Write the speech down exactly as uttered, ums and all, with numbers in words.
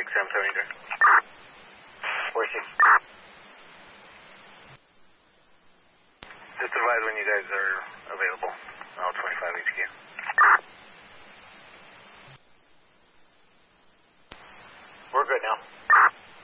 Sam Tony. four six. Just advise when you guys are available. L twenty-five H Q. We're good now.